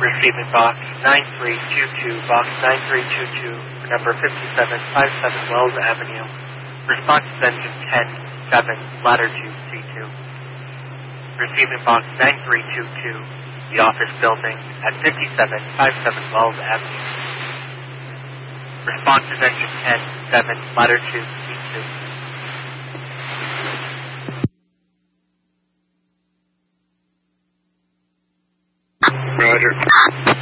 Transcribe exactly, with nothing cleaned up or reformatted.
Receiving box nine three two two, box nine three two two, number fifty-seven fifty-seven Wells Avenue. Response is engine ten seven, ladder two, C two. Receiving box nine three two two, the office building at fifty-seven fifty-seven Wells Avenue. Response is engine ten seven, ladder two, C two. Roger.